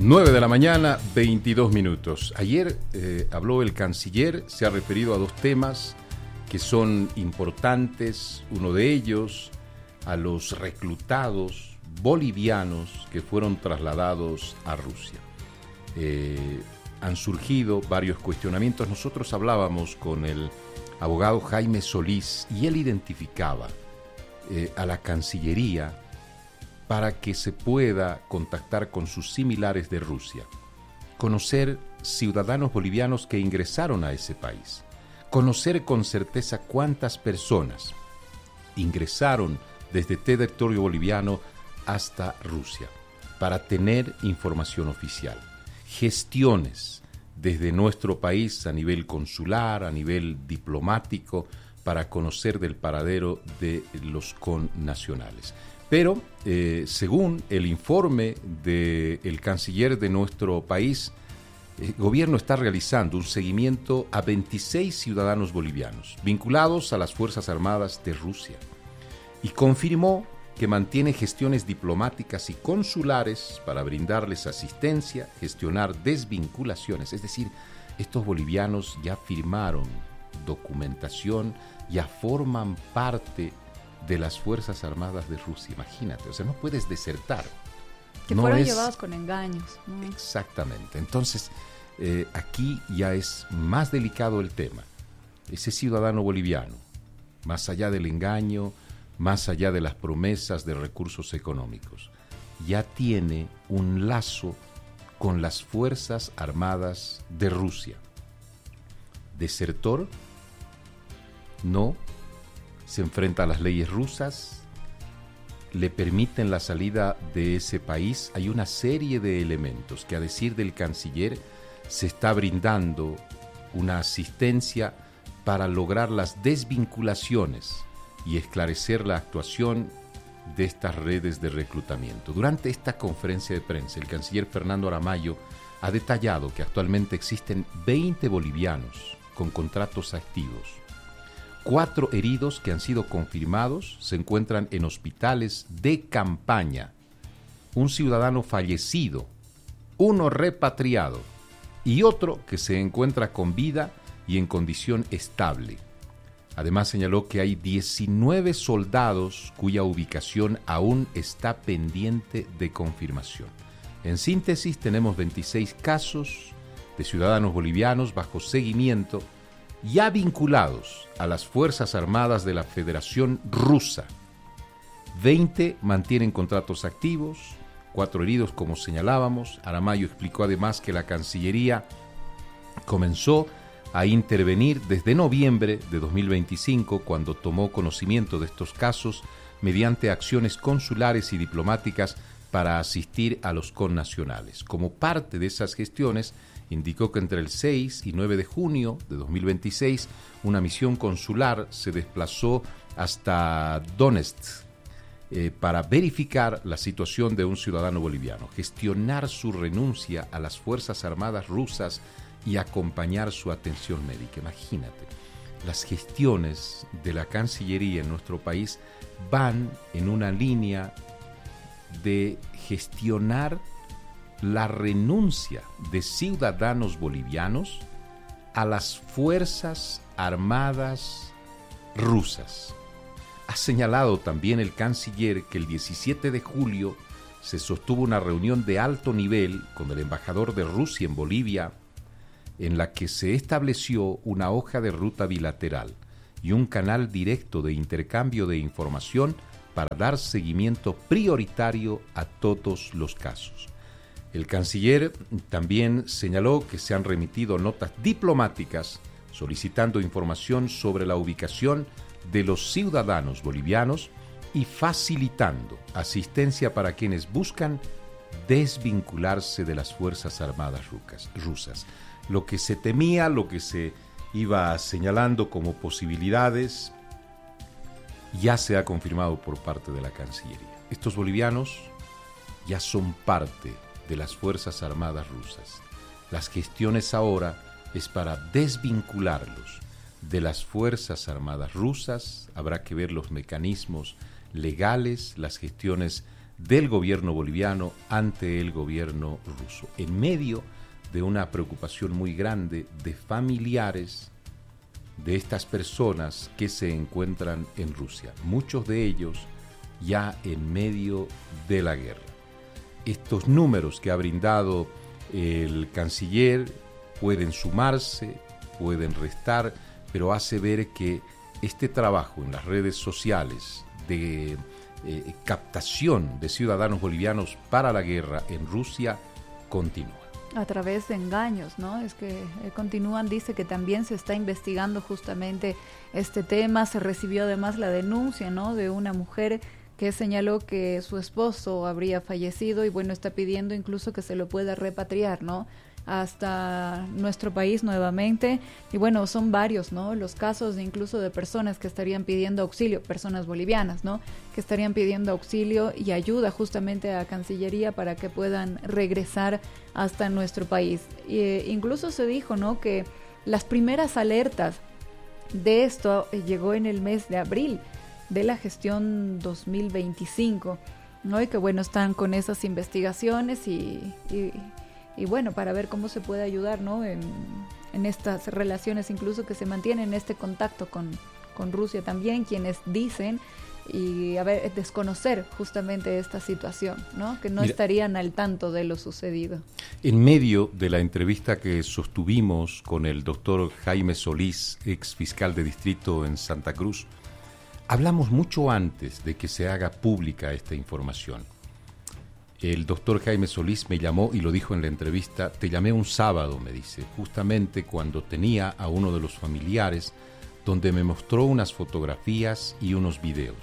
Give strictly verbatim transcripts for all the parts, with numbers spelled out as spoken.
nueve de la mañana, veintidós minutos. Ayer eh, habló el canciller, se ha referido a dos temas que son importantes. Uno de ellos, a los reclutados bolivianos que fueron trasladados a Rusia. Eh, han surgido varios cuestionamientos. Nosotros hablábamos con el abogado Jaime Solís y él identificaba eh, a la Cancillería para que se pueda contactar con sus similares de Rusia, conocer ciudadanos bolivianos que ingresaron a ese país, conocer con certeza cuántas personas ingresaron desde territorio boliviano hasta Rusia, para tener información oficial, gestiones desde nuestro país a nivel consular, a nivel diplomático, para conocer del paradero de los connacionales. Pero, eh, según el informe del canciller de nuestro país, el gobierno está realizando un seguimiento a veintiséis ciudadanos bolivianos vinculados a las Fuerzas Armadas de Rusia y confirmó que mantiene gestiones diplomáticas y consulares para brindarles asistencia, gestionar desvinculaciones. Es decir, estos bolivianos ya firmaron documentación, ya forman parte de las Fuerzas Armadas de Rusia. Imagínate, o sea, no puedes desertar. Que no fueron es... llevados con engaños, ¿no? Exactamente. Entonces, eh, aquí ya es más delicado el tema. Ese ciudadano boliviano, más allá del engaño, más allá de las promesas de recursos económicos, ya tiene un lazo con las Fuerzas Armadas de Rusia. Desertor, no, se enfrenta a las leyes rusas, le permiten la salida de ese país. Hay una serie de elementos que, a decir del canciller, se está brindando una asistencia para lograr las desvinculaciones y esclarecer la actuación de estas redes de reclutamiento. Durante esta conferencia de prensa, el canciller Fernando Aramayo ha detallado que actualmente existen veinte bolivianos con contratos activos. Cuatro heridos que han sido confirmados se encuentran en hospitales de campaña. Un ciudadano fallecido, uno repatriado y otro que se encuentra con vida y en condición estable. Además señaló que hay diecinueve soldados cuya ubicación aún está pendiente de confirmación. En síntesis, tenemos veintiséis casos de ciudadanos bolivianos bajo seguimiento ya vinculados a las Fuerzas Armadas de la Federación Rusa. veinte mantienen contratos activos, cuatro heridos como señalábamos. Aramayo explicó además que la Cancillería comenzó a intervenir desde noviembre de dos mil veinticinco, cuando tomó conocimiento de estos casos, mediante acciones consulares y diplomáticas para asistir a los connacionales. Como parte de esas gestiones, indicó que entre el seis y nueve de junio de dos mil veintiséis, una misión consular se desplazó hasta Donetsk eh, para verificar la situación de un ciudadano boliviano, gestionar su renuncia a las Fuerzas Armadas rusas y acompañar su atención médica. Imagínate, las gestiones de la Cancillería en nuestro país van en una línea de gestionar la renuncia de ciudadanos bolivianos a las Fuerzas Armadas rusas. Ha señalado también el canciller que el diecisiete de julio se sostuvo una reunión de alto nivel con el embajador de Rusia en Bolivia, en la que se estableció una hoja de ruta bilateral y un canal directo de intercambio de información para dar seguimiento prioritario a todos los casos. El canciller también señaló que se han remitido notas diplomáticas solicitando información sobre la ubicación de los ciudadanos bolivianos y facilitando asistencia para quienes buscan desvincularse de las Fuerzas Armadas rusas. Lo que se temía, lo que se iba señalando como posibilidades, ya se ha confirmado por parte de la Cancillería. Estos bolivianos ya son parte de las Fuerzas Armadas rusas. Las gestiones ahora es para desvincularlos de las Fuerzas Armadas rusas. Habrá que ver los mecanismos legales, las gestiones del gobierno boliviano ante el gobierno ruso, en medio de una preocupación muy grande de familiares de estas personas que se encuentran en Rusia, muchos de ellos ya en medio de la guerra. Estos números que ha brindado el canciller pueden sumarse, pueden restar, pero hace ver que este trabajo en las redes sociales de eh, captación de ciudadanos bolivianos para la guerra en Rusia continúa. A través de engaños, ¿no? Es que eh, continúan, dice que también se está investigando justamente este tema. Se recibió además la denuncia, ¿no?, de una mujer que señaló que su esposo habría fallecido y bueno, está pidiendo incluso que se lo pueda repatriar, ¿no?, hasta nuestro país nuevamente. Y bueno, son varios, ¿no?, los casos de incluso de personas que estarían pidiendo auxilio, personas bolivianas, ¿no?, que estarían pidiendo auxilio y ayuda justamente a Cancillería para que puedan regresar hasta nuestro país. E incluso se dijo, ¿no?, que las primeras alertas de esto eh, llegó en el mes de abril de la gestión dos mil veinticinco, ¿no?, y que bueno, están con esas investigaciones y, y y bueno, para ver cómo se puede ayudar, ¿no?, en, en estas relaciones, incluso que se mantienen este contacto con, con Rusia también, quienes dicen y a ver, desconocer justamente esta situación, ¿no?, que no Mira, estarían al tanto de lo sucedido. En medio de la entrevista que sostuvimos con el doctor Jaime Solís, ex fiscal de distrito en Santa Cruz, hablamos mucho antes de que se haga pública esta información. El doctor Jaime Solís me llamó y lo dijo en la entrevista, te llamé un sábado, me dice, justamente cuando tenía a uno de los familiares, donde me mostró unas fotografías y unos videos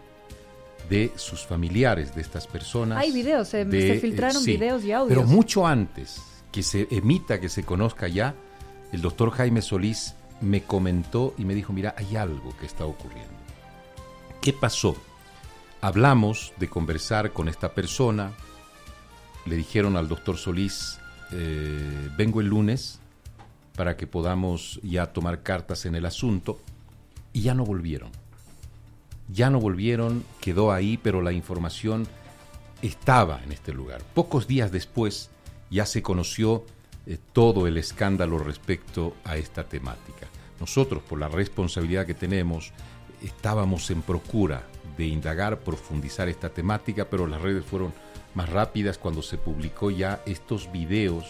de sus familiares, de estas personas. Hay videos, se, de, se filtraron eh, sí, videos y audios. Pero mucho antes que se emita, que se conozca ya, el doctor Jaime Solís me comentó y me dijo, mira, hay algo que está ocurriendo. ¿Qué pasó? Hablamos de conversar con esta persona, le dijeron al doctor Solís, eh, vengo el lunes para que podamos ya tomar cartas en el asunto, y ya no volvieron. Ya no volvieron, quedó ahí, pero la información estaba en este lugar. Pocos días después ya se conoció eh, todo el escándalo respecto a esta temática. Nosotros, por la responsabilidad que tenemos, estábamos en procura de indagar, profundizar esta temática, pero las redes fueron más rápidas cuando se publicó ya estos videos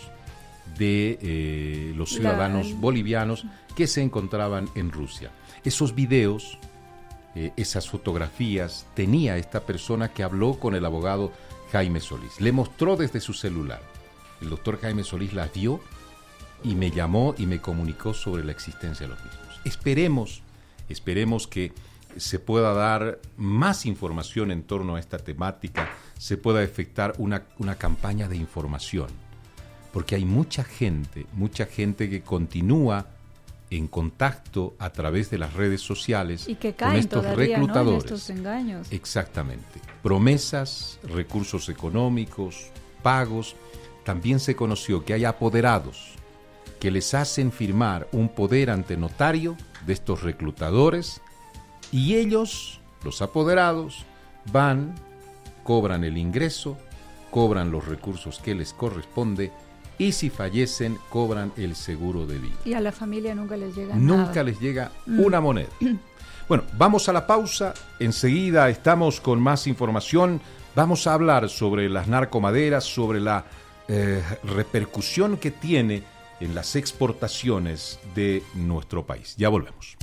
de eh, los ciudadanos La... bolivianos que se encontraban en Rusia. Esos videos, eh, esas fotografías, tenía esta persona que habló con el abogado Jaime Solís. Le mostró desde su celular. El doctor Jaime Solís las vio y me llamó y me comunicó sobre la existencia de los mismos. Esperemos, esperemos que se pueda dar más información en torno a esta temática, se pueda efectuar una, una campaña de información, porque hay mucha gente, mucha gente que continúa en contacto a través de las redes sociales y que caen con estos todavía, reclutadores. ¿no?, en estos engaños. Exactamente. Promesas, recursos económicos, pagos. También se conoció que hay apoderados que les hacen firmar un poder ante notario de estos reclutadores, y ellos, los apoderados, van, cobran el ingreso, cobran los recursos que les corresponde, y si fallecen, cobran el seguro de vida. Y a la familia nunca les llega Nunca nada. les llega mm. una moneda. Bueno, vamos a la pausa. Enseguida estamos con más información. Vamos a hablar sobre las narcomaderas, sobre la eh, repercusión que tiene en las exportaciones de nuestro país. Ya volvemos.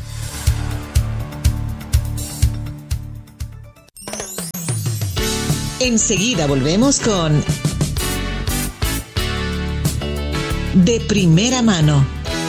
Enseguida volvemos con De Primera Mano.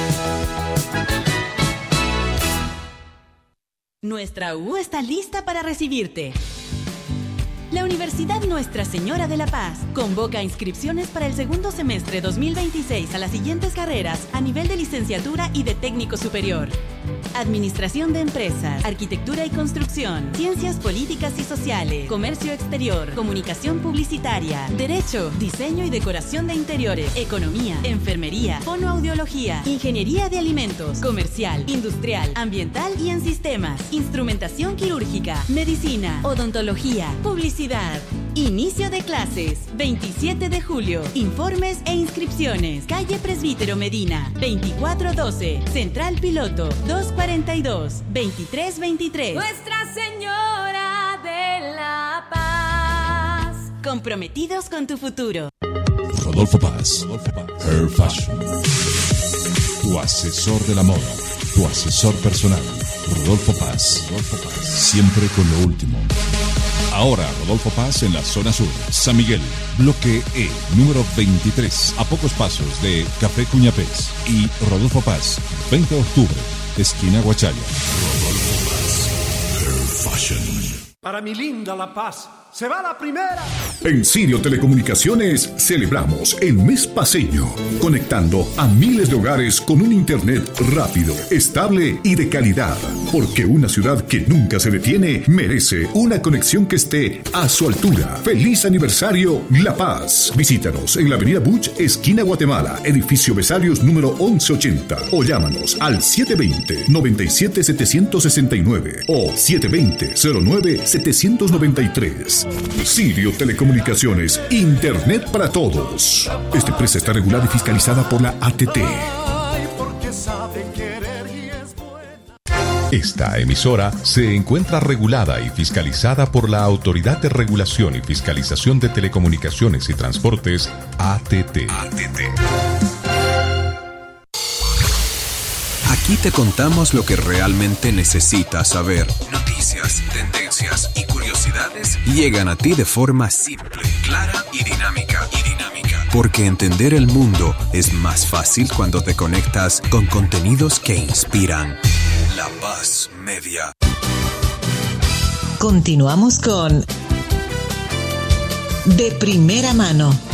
Nuestra U está lista para recibirte. La Universidad Nuestra Señora de la Paz convoca inscripciones para el segundo semestre dos mil veintiséis a las siguientes carreras a nivel de licenciatura y de técnico superior: Administración de Empresas, Arquitectura y Construcción, Ciencias Políticas y Sociales, Comercio Exterior, Comunicación Publicitaria, Derecho, Diseño y Decoración de Interiores, Economía, Enfermería, Fonoaudiología, Ingeniería de Alimentos, Comercial, Industrial, Ambiental y en Sistemas, Instrumentación Quirúrgica, Medicina, Odontología, Publicidad. Inicio de clases, veintisiete de julio. Informes e inscripciones. Calle Presbítero Medina, veinticuatro doce. Central Piloto, doscientos cuarenta y dos, veintitrés veintitrés. Nuestra Señora de la Paz. Comprometidos con tu futuro. Rodolfo Paz, Her Fashion. Tu asesor de la moda, tu asesor personal. Rodolfo Paz. Rodolfo Paz. Siempre con lo último. Ahora Rodolfo Paz en la zona sur, San Miguel, bloque E, número veintitrés, a pocos pasos de Café Cuñapés. Y Rodolfo Paz, veinte de octubre, esquina Guachalla. Rodolfo Paz, Her Fashion. Para mi linda La Paz, se va la primera. En Sirio Telecomunicaciones celebramos el mes paceño, conectando a miles de hogares con un internet rápido, estable y de calidad. Porque una ciudad que nunca se detiene merece una conexión que esté a su altura. ¡Feliz aniversario, La Paz! Visítanos en la avenida Buch, esquina Guatemala, edificio Besarios número once ochenta. O llámanos al siete dos cero, nueve siete, siete seis nueve o siete dos cero, cero nueve, siete nueve tres. Sirio Telecomunicaciones, Internet para todos. Esta empresa está regulada y fiscalizada por la A T T. Esta emisora se encuentra regulada y fiscalizada por la Autoridad de Regulación y Fiscalización de Telecomunicaciones y Transportes, A T T. A T T. Aquí te contamos lo que realmente necesitas saber. Noticias, tendencias y curiosidades llegan a ti de forma simple, clara y dinámica. Y dinámica. Porque entender el mundo es más fácil cuando te conectas con contenidos que inspiran. La Paz Media. Continuamos con De Primera Mano.